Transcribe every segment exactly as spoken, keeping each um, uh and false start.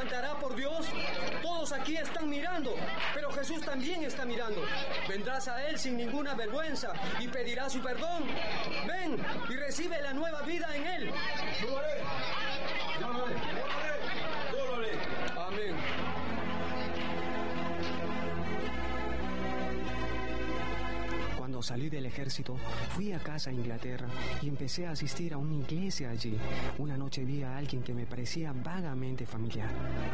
levantará por Dios? Todos aquí están mirando, pero Jesús también está mirando. Vendrás a Él sin ninguna vergüenza y pedirás su perdón. Ven y recibe la nueva vida en Él. Yo lo haré. Yo lo haré. Yo lo haré. Amén. Cuando salí del ejército, fui a casa a Inglaterra y empecé a asistir a una iglesia allí. Una noche vi a alguien que me parecía vagamente familiar.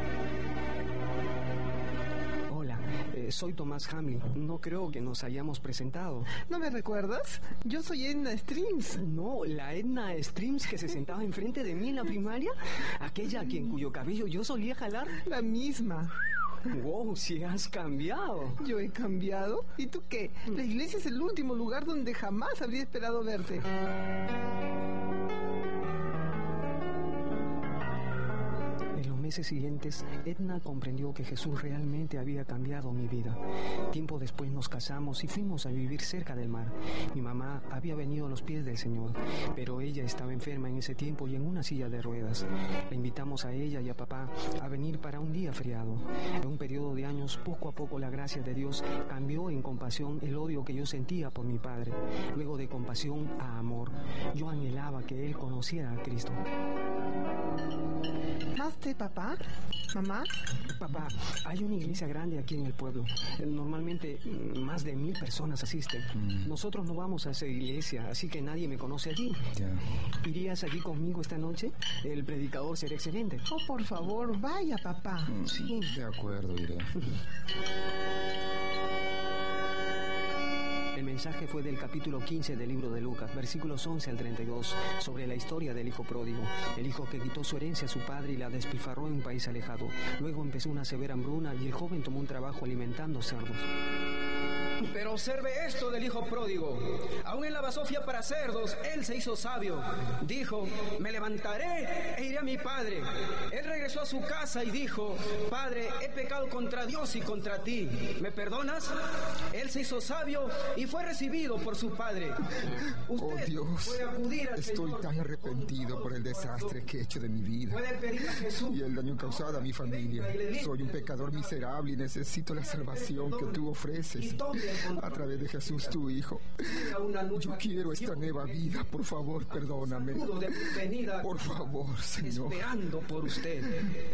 Hola, eh, soy Tomás Hamlin. No creo que nos hayamos presentado. ¿No me recuerdas? Yo soy Edna Streams. No, la Edna Streams que se sentaba enfrente de mí en la primaria. Aquella a quien cuyo cabello yo solía jalar. La misma. Wow, si has cambiado. ¿Yo he cambiado? ¿Y tú qué? La iglesia es el último lugar donde jamás habría esperado verte. meses siguientes, Edna comprendió que Jesús realmente había cambiado mi vida. Tiempo después nos casamos y fuimos a vivir cerca del mar. Mi mamá había venido a los pies del Señor, pero ella estaba enferma en ese tiempo y en una silla de ruedas. La invitamos a ella y a papá a venir para un día feriado. En un periodo de años, poco a poco la gracia de Dios cambió en compasión el odio que yo sentía por mi padre. Luego de compasión a amor, yo anhelaba que él conociera a Cristo. ¿Más de papá? ¿Mamá? Papá, hay una iglesia grande aquí en el pueblo. Normalmente más de mil personas asisten. Mm. Nosotros no vamos a esa iglesia, así que nadie me conoce allí. Yeah. ¿Irías allí conmigo esta noche? El predicador será excelente. Oh, por favor, vaya, papá. Mm, sí. De acuerdo, iré. El mensaje fue del capítulo quince del libro de Lucas, versículos once al treinta y dos, sobre la historia del hijo pródigo, el hijo que quitó su herencia a su padre y la despilfarró en un país alejado. Luego empezó una severa hambruna y el joven tomó un trabajo alimentando cerdos. Pero observe esto del hijo pródigo. Aún en la basofia para cerdos, él se hizo sabio. Dijo, me levantaré e iré a mi padre. Él regresó a su casa y dijo, Padre, he pecado contra Dios y contra ti. ¿Me perdonas? Él se hizo sabio y fue recibido por su padre. Usted oh Dios, puede acudir al estoy Señor tan arrepentido por el desastre que he hecho de mi vida puede pedir a Jesús y el daño causado a mi familia. Soy un pecador miserable y necesito la salvación que tú ofreces a través de Jesús, tu Hijo. Yo quiero esta nueva vida. Por favor, perdóname. Por favor, Señor. Esperando por usted.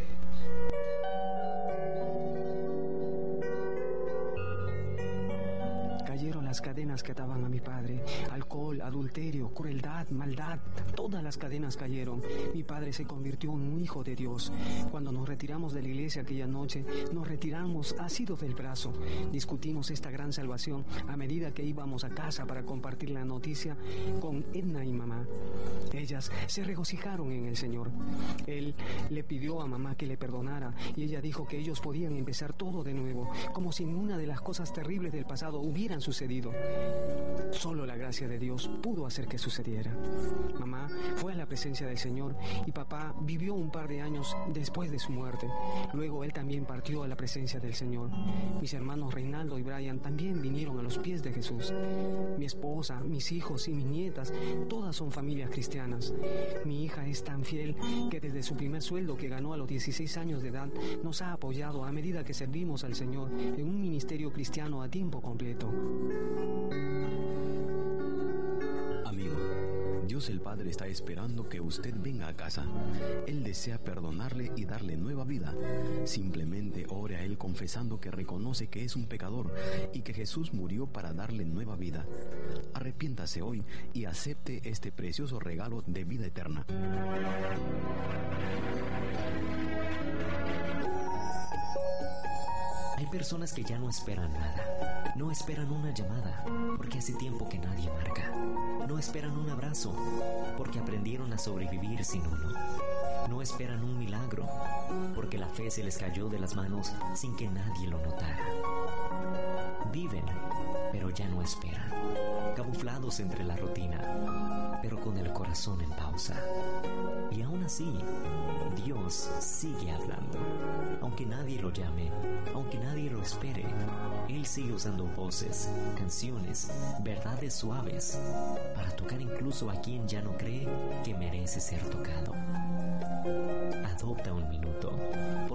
Cayeron las cadenas que ataban a mi padre. Alcohol, adulterio, crueldad, maldad. Todas las cadenas cayeron. Mi padre se convirtió en un hijo de Dios. Cuando nos retiramos de la iglesia aquella noche, nos retiramos asidos del brazo. Discutimos esta gran salvación a medida que íbamos a casa para compartir la noticia con Edna y mamá. Ellas se regocijaron en el Señor. Él le pidió a mamá que le perdonara y ella dijo que ellos podían empezar todo de nuevo, como si ninguna de las cosas terribles del pasado hubieran sucedido. Solo la gracia de Dios pudo hacer que sucediera. Mamá fue a la presencia del Señor y papá vivió un par de años después de su muerte. Luego él también partió a la presencia del Señor. Mis hermanos Reinaldo y Brian también vinieron a los pies de Jesús. Mi esposa, mis hijos y mis nietas, todas son familias cristianas. Mi hija es tan fiel que desde su primer sueldo que ganó a los dieciséis años de edad nos ha apoyado a medida que servimos al Señor en un ministerio cristiano a tiempo completo. Amigo, Dios el Padre está esperando que usted venga a casa. Él desea perdonarle y darle nueva vida. Simplemente ore a Él confesando que reconoce que es un pecador y que Jesús murió para darle nueva vida. Arrepiéntase hoy y acepte este precioso regalo de vida eterna. Hay personas que ya no esperan nada. No esperan una llamada, porque hace tiempo que nadie marca. No esperan un abrazo, porque aprendieron a sobrevivir sin uno. No esperan un milagro, porque la fe se les cayó de las manos sin que nadie lo notara. Viven, pero ya no esperan, camuflados entre la rutina, pero con el corazón en pausa. Y aún así, Dios sigue hablando. Aunque nadie lo llame, aunque nadie lo espere, Él sigue usando voces, canciones, verdades suaves para tocar incluso a quien ya no cree que merece ser tocado. Adopta un minuto, porque